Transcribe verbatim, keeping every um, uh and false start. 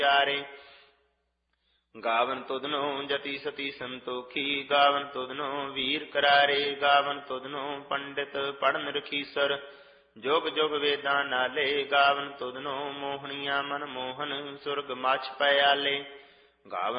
ਪਿਆਰੇ। ਗਾਵਨ ਤੁਧਨੋ ਜਤੀ ਸਤੀ ਸੰਤੋਖੀ, ਗਾਵਨ ਤੁਧਨੋ ਵੀਰ ਕਰਾਰੇ। ਗਾਵਨ ਤੁਧਨੋ ਪੰਡਿਤ ਪੜ੍ਹਨ ਰਖੀਸਰ, ਜੁਗ ਜੁਗ ਵੇਦਾਂ ਨਾਲੇ। ਗਾਵਨ ਤੁਧਨੋ ਮੋਹਣੀਆਂ ਮਨ ਮੋਹਨ, ਸੁਰਗ ਮਛ ਪੈ ਆਲੇ। ਗਾਵਨ